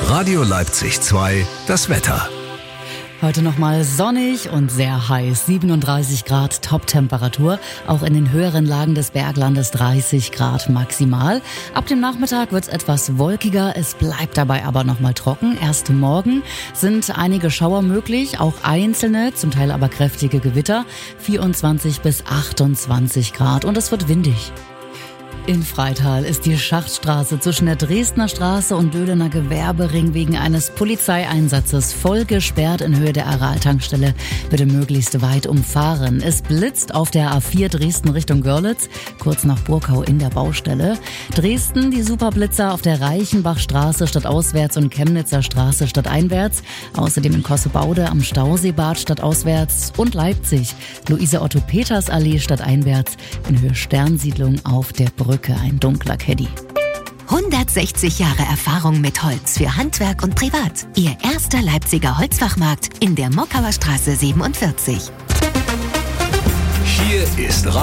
Radio Leipzig 2, das Wetter. Heute nochmal sonnig und sehr heiß. 37 Grad Top-Temperatur. Auch in den höheren Lagen des Berglandes 30 Grad maximal. Ab dem Nachmittag wird es etwas wolkiger. Es bleibt dabei aber nochmal trocken. Erst morgen sind einige Schauer möglich, auch einzelne, zum Teil aber kräftige Gewitter. 24 bis 28 Grad und es wird windig. In Freital ist die Schachtstraße zwischen der Dresdner Straße und Döhlener Gewerbering wegen eines Polizeieinsatzes voll gesperrt. In Höhe der Aral-Tankstelle bitte möglichst weit umfahren. Es blitzt auf der A4 Dresden Richtung Görlitz, kurz nach Burkau in der Baustelle. Dresden, die Superblitzer auf der Reichenbachstraße stadtauswärts und Chemnitzer Straße stadteinwärts. Außerdem in Kossebaude am Stauseebad stadtauswärts und Leipzig, Luise-Otto-Peters-Allee stadteinwärts in Höhe Sternsiedlung auf der Brücke. Ein dunkler Caddy. 160 Jahre Erfahrung mit Holz für Handwerk und Privat. Ihr erster Leipziger Holzfachmarkt in der Mockauer Straße 47. Hier ist